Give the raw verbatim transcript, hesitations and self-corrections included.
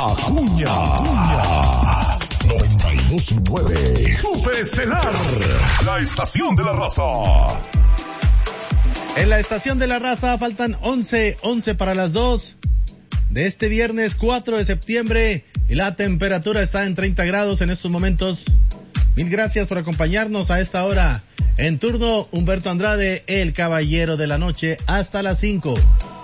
Acuña. Acuña. noventa y dos punto nueve. Super Estelar. La estación de la raza. En la estación de la raza faltan once, once para las dos de este viernes cuatro de septiembre y la temperatura está en treinta grados en estos momentos. Mil gracias por acompañarnos a esta hora. En turno, Humberto Andrade, el caballero de la noche, hasta las cinco.